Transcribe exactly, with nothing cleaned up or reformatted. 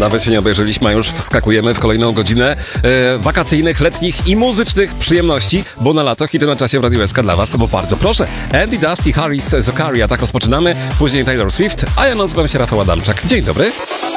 Nawet się nie obejrzeliśmy, a już wskakujemy w kolejną godzinę e, wakacyjnych, letnich i muzycznych przyjemności, bo na lato hity na czasie w Radiu S K dla was, to bo bardzo proszę. Andy Dusty, Harris, Zakaria, tak rozpoczynamy, później Taylor Swift, a ja nazywam się Rafał Adamczak. Dzień dobry.